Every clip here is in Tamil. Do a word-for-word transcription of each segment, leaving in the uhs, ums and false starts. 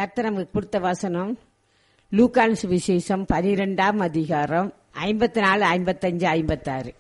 கர்த்தர் நமக்கு கொடுத்த வசனம் லூக்கான் சுவிசேஷம் பனிரெண்டாம் அதிகாரம் ஐம்பத்தி நாலு ஐம்பத்தஞ்சு ஐம்பத்தாறு.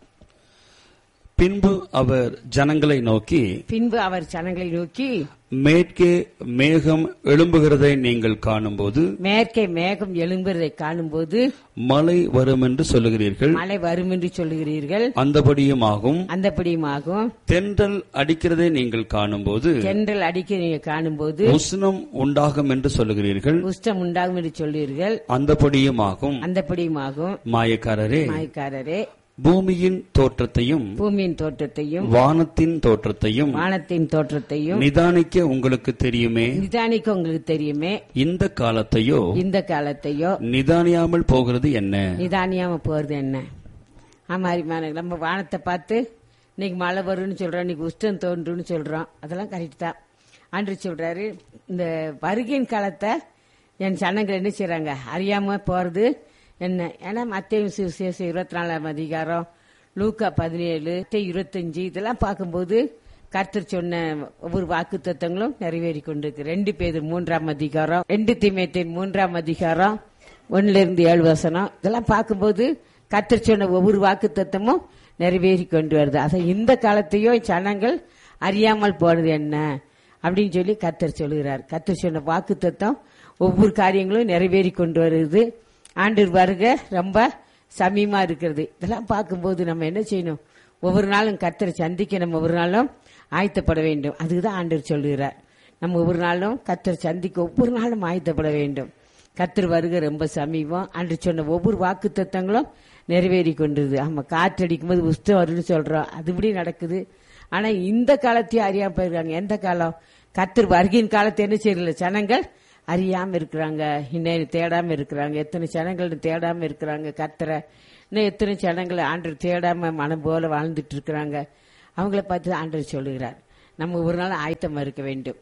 பின்பு அவர் ஜனங்களை நோக்கி பின்பு அவர் ஜனங்களை நோக்கி மேற்கே மேகம் எழும்புகிறதை நீங்கள் காணும்போது மேற்கே மேகம் எழும்புறதை காணும்போது மழை வரும் என்று சொல்லுகிறீர்கள். மழை வரும் என்று சொல்லுகிறீர்கள். அந்தபடியுமாகும். அந்தபடியுமாகும். தென்றல் அடிக்கிறதை நீங்கள் காணும்போது தென்றல் அடிக்க நீங்கள் காணும்போது உஷ்ணம் உண்டாகும் என்று சொல்லுகிறீர்கள். உஷ்ணம் உண்டாகும் என்று சொல்லுகிறீர்கள். அந்தபடியுமாகும். அந்தபடியுமாகும். மாயக்காரரே மாயக்காரரே பூமியின் தோற்றத்தையும் பூமியின் தோற்றத்தையும் வானத்தின் தோற்றத்தையும் வானத்தின் தோற்றத்தையும் நிதானிக்க உங்களுக்கு தெரியுமே. நிதானிக்க உங்களுக்கு தெரியுமே. இந்த காலத்தையோ இந்த காலத்தையோ நிதானியாமல் போகிறது என்ன? நிதானியாம போறது என்ன? ஆமா, நம்ம வானத்தை பார்த்து இன்னைக்கு மழை வரும்னு சொல்றோம், இன்னைக்கு உஷ்டம் தோன்றுன்னு சொல்றோம். அதெல்லாம் கரெக்ட் தான். ஆண்டு சொல்றாரு, இந்த வருகையின் காலத்தை என் சனங்கள் என்ன செய்யறாங்க அறியாம போறது என்ன? ஏன்னா மத்தேயு சுவிசேஷம் இருபத்தி நாலாம் அதிகாரம், லூக்கா பதினேழு, இருபத்தஞ்சு இதெல்லாம் பார்க்கும்போது கர்த்தர் சொன்ன ஒவ்வொரு வாக்கு தத்தங்களும் நிறைவேறி கொண்டிருக்கு. ரெண்டு பேர் மூன்றாம் அதிகாரம், ரெண்டு தீமோத்தேயு மூன்றாம் அதிகாரம் ஒன்னுல இருந்து ஏழு வசனம் இதெல்லாம் பார்க்கும்போது கர்த்தர் சொன்ன ஒவ்வொரு வாக்கு தத்தமும் நிறைவேறி கொண்டு வருது. அதை இந்த காலத்தையோ ஜனங்கள் அறியாமல் போனது என்ன அப்படின்னு சொல்லி கர்த்தர் சொல்லுகிறார். கர்த்தர் சொன்ன வாக்கு தத்தம் ஒவ்வொரு காரியங்களும் நிறைவேறி கொண்டு வருது. ஆண்டு வருக ரொம்ப சமீபமா இருக்கிறது. இதெல்லாம் பார்க்கும்போது நம்ம என்ன செய்யணும்? ஒவ்வொரு நாளும் கர்த்தரை சந்திக்க நம்ம ஒவ்வொரு நாளும் ஆயத்தப்பட வேண்டும். அதுக்குதான் ஆண்டவர் சொல்லுகிறார். நம்ம ஒவ்வொரு நாளும் கர்த்தரை சந்திக்க ஒவ்வொரு நாளும் ஆயத்தப்பட வேண்டும். கர்த்தர் வருக ரொம்ப சமீபம். ஆண்டு சொன்ன ஒவ்வொரு வாக்கு தத்தங்களும் நிறைவேறி கொண்டிருது. ஆமா, காற்றடிக்கும் போது உஷ்டம் வரும்னு சொல்றோம், அதுபடி நடக்குது. ஆனா இந்த காலத்தையும் அறியாம போயிருக்காங்க. எந்த காலம்? கர்த்தர் வருகையின் காலத்தை என்ன செய்யல ஜனங்கள் அறியாம இருக்கிறாங்க. இன்னும் தேடாம இருக்கிறாங்க. எத்தனை ஜனங்கள் தேடாம இருக்கிறாங்க கர்த்தரை. இன்னும் எத்தனை ஜனங்கள் ஆண்டவர் தேடாம மனம் போல வாழ்ந்துட்டு இருக்கிறாங்க. அவங்கள பார்த்து ஆண்டவர் சொல்லுகிறார், நம்ம ஒரு நாள் ஆயத்தமா இருக்க வேண்டும்.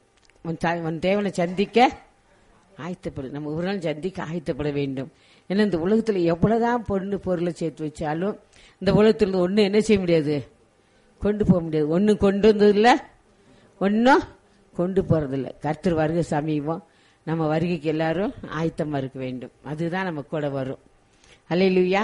உன் தேவனை சந்திக்க ஆயத்தப்படும். நம்ம ஒரு நாள் சந்திக்க ஆயத்தப்பட வேண்டும். ஏன்னா இந்த உலகத்துல எவ்வளவுதான் பொண்ணு பொருளை சேர்த்து வச்சாலும் இந்த உலகத்துல ஒன்னும் என்ன செய்ய முடியாது, கொண்டு போக முடியாது. ஒன்னும் கொண்டு வந்தது இல்ல, ஒன்னும் கொண்டு போறதில்ல. கர்த்தர் வருகை சமீபம். நம்ம வருகைக்கு எல்லாரும் ஆயத்தமா இருக்க வேண்டும். அதுதான் நம்ம கூட வரும். அல்லேலூயா.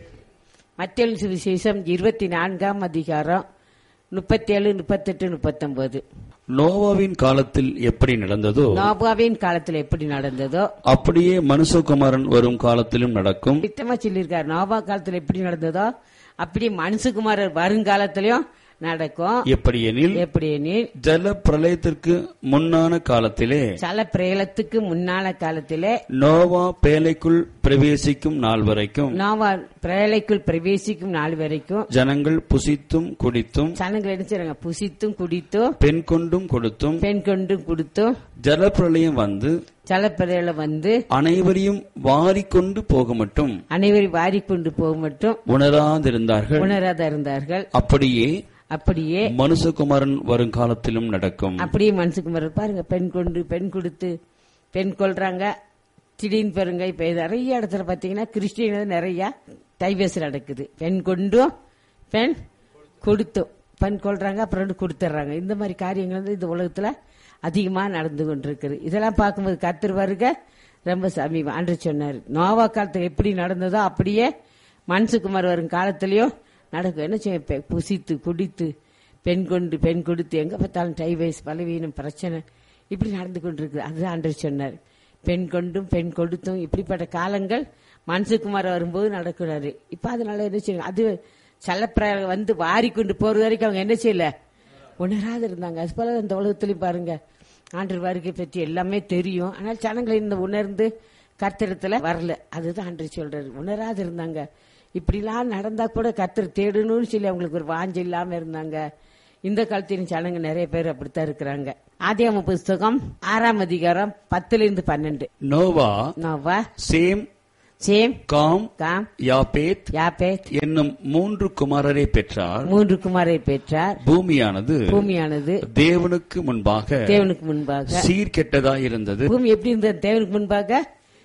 மத்தேயு சுவிசேஷம் இருபத்தி நான்காம் அதிகாரம் முப்பத்தி ஏழு முப்பத்தெட்டு முப்பத்தொன்பது. நோவாவின் காலத்தில் எப்படி நடந்ததோ நோவாவின் காலத்தில் எப்படி நடந்ததோ அப்படியே மனுஷகுமாரன் வரும் காலத்திலும் நடக்கும். திட்டமா சொல்லியிருக்காரு. நோவா காலத்தில் எப்படி நடந்ததோ அப்படியே மனுஷகுமாரர் வருங்காலத்திலும் நடக்கும். எப்படி எனில் எப்படி எனில் ஜல பிரளயத்திற்கு முன்னான காலத்திலே ஜல பிரளயத்துக்கு முன்னான காலத்திலே நோவா பேழைக்குள் பிரவேசிக்கும் நாள் வரைக்கும் நோவா பிரளயக்குள் பிரவேசிக்கும் நாள் வரைக்கும் ஜனங்கள் புசித்தும் குடித்தும் ஜனங்கள் என்ன செய்றாங்க? புசித்தும் குடித்தும் பெண் கொண்டும் கொடுத்தும் பெண் கொண்டும் கொடுத்தும் ஜல பிரளயம் வந்து ஜலப்பிரளயம் வந்து அனைவரையும் வாரிக்கொண்டு போக மட்டும் அனைவரையும் வாரிக்கொண்டு போக மட்டும் உணராதிருந்தார்கள் உணராத இருந்தார்கள். அப்படியே அப்படியே மனுஷகுமாரன் வருங்காலத்திலும் நடக்கும். அப்படியே மனுஷகுமாரன் பாருங்க, பெண் கொண்டு பெண் கொடுத்து பெண் கொள்றாங்க. திடீர்னு பாருங்க, இப்ப நிறைய இடத்துல பாத்தீங்கன்னா கிறிஸ்டியன் நிறைய டைவர்ஸ் நடக்குது. பெண் கொண்டும் பெண் கொடுத்தும் பெண் கொள்றாங்க, அப்புறம் கொடுத்துட்றாங்க. இந்த மாதிரி காரியங்கள் வந்து இந்த உலகத்துல அதிகமா நடந்து கொண்டிருக்குது. இதெல்லாம் பார்க்கும்போது கர்த்தர் வருக ரொம்ப சமீபம். அன்று சொன்னார், நோவா காலத்துல எப்படி நடந்ததோ அப்படியே மனுஷகுமார் வரும் காலத்திலயும் நடக்கும். என்ன செய்ய? புசித்து குடித்து பெண் கொண்டு பெண் கொடுத்து எங்க பார்த்தாலும் டைவர்ஸ், பலவீனம், பிரச்சனை இப்படி நடந்து கொண்டிருக்குது. அதுதான் அன்று சொன்னார். பெண் கொண்டும் பெண் கொடுத்தும் இப்படிப்பட்ட காலங்கள் மனுஷகுமார் வரும்போது நடக்கிறாரு. இப்ப அதனால என்ன செய்ய? அது சலப்பிர வந்து வாரி கொண்டு போறது வரைக்கும் அவங்க என்ன செய்யல, உணராது இருந்தாங்க. அது போல இந்த உலகத்திலையும் பாருங்க, ஆண்டவர் வருகை பற்றி எல்லாமே தெரியும். ஆனால் ஜனங்களை இந்த உணர்ந்து கர்த்தரத்துல வரல. அதுதான் ஆண்டவர் சொல்றாரு, உணராது இருந்தாங்க. இப்படிலாம் நடந்தா கூட கர்த்தர் தேடணும்னு சொல்லி அவங்களுக்கு ஒரு வாஞ்சை இல்லாம இருந்தாங்க. இந்த காலத்தின் ஜனங்க நிறைய பேர் அப்படித்தான் இருக்கிறாங்க. ஆதியாகம புஸ்தகம் ஆறாம் அதிகாரம் பத்துல இருந்து பன்னெண்டு. Noah Noah same same com com யாபேத் யாபேத் என்னும் மூன்று குமாரரை பெற்றார். மூன்று குமாரை பெற்றார். பூமியானது பூமியானது தேவனுக்கு முன்பாக தேவனுக்கு முன்பாக சீர்கெட்டதாயிருந்தது. பூமி எப்படி இருந்தது? தேவனுக்கு முன்பாக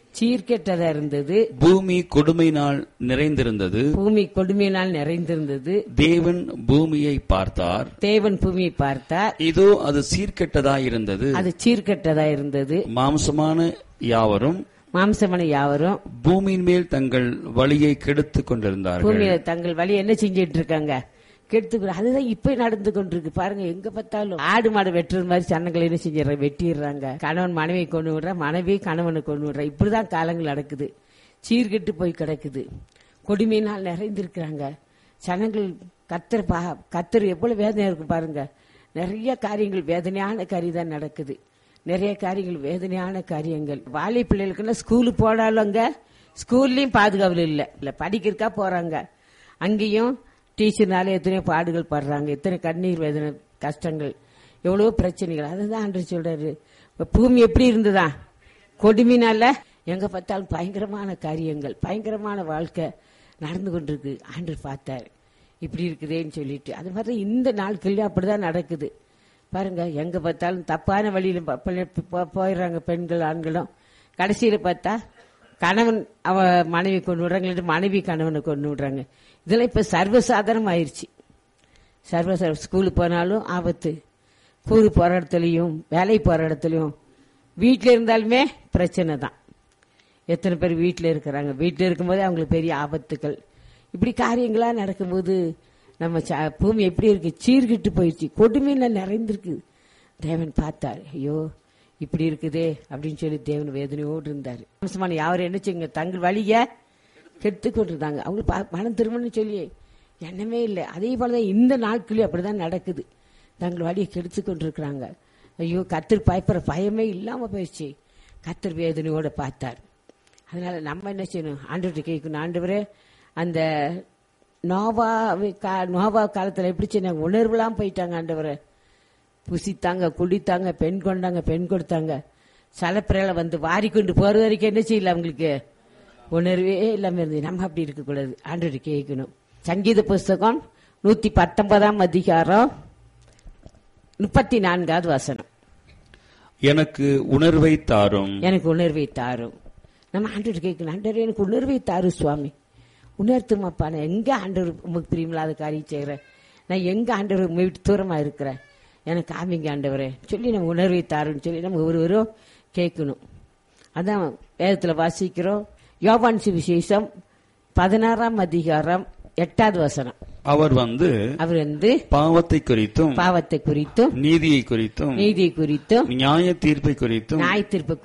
சீர்கெட்டதா இருந்தது. பூமி கொடுமையினால் நிறைந்திருந்தது. பூமி கொடுமையினால் நிறைந்திருந்தது. தேவன் பூமியை பார்த்தார். தேவன் பூமியை பார்த்தார். இதோ அது சீர்கெட்டதாயிருந்தது. அது சீர்கெட்டதா இருந்தது. மாம்சமான யாவரும் மாம்சமான யாவரும் பூமியின் மேல் தங்கள் வழியை கெடுத்துக் கொண்டிருந்தார்கள். பூமியில தங்கள் வழி என்ன செஞ்சிட்டு இருக்காங்க? கெடுத்து. அதுதான் இப்ப நடந்து கொண்டிருக்கு பாருங்க. எங்க பார்த்தாலும் ஆடு மாடு வெட்டுறது மாதிரி சனங்கள் என்ன செஞ்சிடற வெட்டிடுறாங்க. கணவன் மனைவியை கொண்டு விடுற, மனைவி கணவனை கொண்டு விடுற. இப்படிதான் காலங்கள் நடக்குது. சீர்கெட்டு போய் கிடக்குது. கொடுமையினால் நிறைந்திருக்கிறாங்க சனங்கள். கத்தர் பா கத்தர் எவ்வளவு வேதனையா இருக்கு பாருங்க. நிறைய காரியங்கள் வேதனையான காரியம் தான் நடக்குது. நிறைய காரியங்கள் வேதனையான காரியங்கள். வாலி பிள்ளைகளுக்குன்னா ஸ்கூலுக்கு போனாலும் அங்க ஸ்கூல்லயும் பாதுகாவல் இல்ல இல்ல படிக்கிறக்கா போறாங்க. அங்கேயும் டீச்சர்னால எத்தனையோ பாடுகள் படுறாங்க. எத்தனை கண்ணீர் வேதனை கஷ்டங்கள், எவ்வளவோ பிரச்சனைகள். அதுதான் ஆண்டவர் சொல்றாரு. பூமி எப்படி இருந்ததா? கொடுமையினால எங்க பார்த்தாலும் பயங்கரமான காரியங்கள், பயங்கரமான வாழ்க்கை நடந்து கொண்டிருக்கு. ஆண்டவர் பார்த்தாரு இப்படி இருக்குதேன்னு சொல்லிட்டு. அது மாதிரி இந்த நாட்கள்லயும் அப்படிதான் நடக்குது பாருங்க. எங்க பார்த்தாலும் தப்பான வழியில போயிடுறாங்க பெண்கள் ஆண்களும். கடைசியில பார்த்தா கணவன் அவ மனைவி கொண்டு விடுறாங்க, மனைவி கணவனை கொண்டு விடுறாங்க. இதெல்லாம் இப்ப சர்வசாதாரணம் ஆயிடுச்சு. சர்வ ஸ்கூலுக்கு போனாலும் ஆபத்து, கூறு போற இடத்துலயும் வேலை போற இடத்துலயும், வீட்டில இருந்தாலுமே பிரச்சனை தான். எத்தனை பேர் வீட்டில இருக்கிறாங்க? வீட்டில இருக்கும்போது அவங்களுக்கு பெரிய ஆபத்துக்கள். இப்படி காரியங்களா நடக்கும்போது நம்ம பூமி எப்படி இருக்கு? சீர்கிட்டு போயிடுச்சு. கொடுமையில நிறைந்திருக்கு. தேவன் பார்த்தார், ஐயோ இப்படி இருக்குதே அப்படின்னு சொல்லி தேவன் வேதனையோடு இருந்தாரு. யாரும் என்ன செய்யுங்க? தங்கள் வழிய கெடுத்து கொண்டிருந்தாங்க. அவங்களுக்கு மனம் திரும்பணும்னு சொல்லி எண்ணமே இல்லை. அதே போலதான் இந்த நாட்களே அப்படிதான் நடக்குது. தங்கள் வழியை கெடுத்து கொண்டிருக்கிறாங்க. ஐயோ கத்தர் பயப்படுற பயமே இல்லாம போயிடுச்சு. கத்தர் வேதனையோட பார்த்தார். அதனால நம்ம என்ன செய்யணும்? ஆண்டவர்கிட்ட கேட்கணும், ஆண்டவரே அந்த நோவா நோவா காலத்துல எப்படி சொன்னாங்க? உணர்வுலாம் போயிட்டாங்க. ஆண்டவரை புசித்தாங்க, குடித்தாங்க, பெண் கொண்டாங்க, பெண் கொடுத்தாங்க. சலப்பிரையில வந்து வாரி கொண்டு போற வரைக்கும் என்ன செய்யல, அவங்களுக்கு உணர்வே இல்லாம இருந்து. நம்ம அப்படி இருக்க கூடாது. ஆண்டவரை கேட்கணும். சங்கீத புஸ்தகம் நூத்தி பத்தொன்பதாம் அதிகாரம் முப்பத்தி நான்காவது வசனம். எனக்கு உணர்வை தாரும். எனக்கு உணர்வை தாரும். நம்ம ஆண்டவர் கேட்கணும், ஆண்டவர் எனக்கு உணர்வை தாரு சுவாமி, உணர்த்துமாப்பா. நான் எங்க ஆண்டவர் உங்களுக்கு பிரியமில்லாத காரியம் செய்யறேன், நான் எங்க ஆண்டவர் வீட்டு தூரமா இருக்கிறேன், எனக்கு காமிங்க ஆண்டவரே சொல்லி நம்ம உணர்வை தாருன்னு சொல்லி நம்ம ஒருவரும் கேட்கணும். அதான் வேதத்துல வாசிக்கிறோம். யோவான் சுவிசேஷம் பதினாறாம் அதிகாரம் எட்டாவது வசனம். அவர் வந்து அவர் வந்து பாவத்தை குறித்தும் பாவத்தை குறித்தும் நீதியை குறித்தும் நீதியை குறித்தும் நியாய தீர்ப்பை குறித்தும் நியாய தீர்ப்பு